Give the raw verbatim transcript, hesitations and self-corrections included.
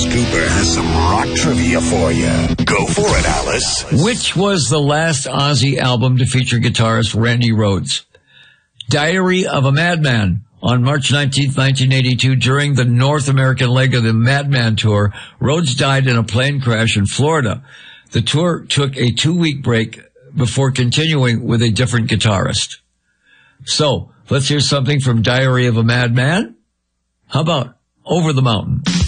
Cooper has some rock trivia for you. Go for it, Alice. Which was the last Ozzy album to feature guitarist Randy Rhoads? Diary of a Madman. On March nineteenth, nineteen eighty-two, during the North American leg of the Madman Tour, Rhoads died in a plane crash in Florida. The tour took a two-week break before continuing with a different guitarist. So, let's hear something from Diary of a Madman. How about Over the Mountain?